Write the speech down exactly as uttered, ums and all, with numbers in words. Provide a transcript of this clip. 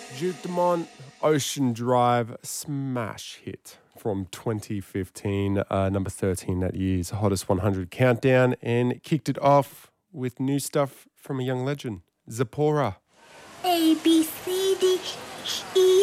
Duke Dumont, Ocean Drive, smash hit from twenty fifteen, uh, number thirteen that year's Hottest one hundred countdown, and kicked it off with new stuff from a young legend, Zipporah. A, B, C, D, E,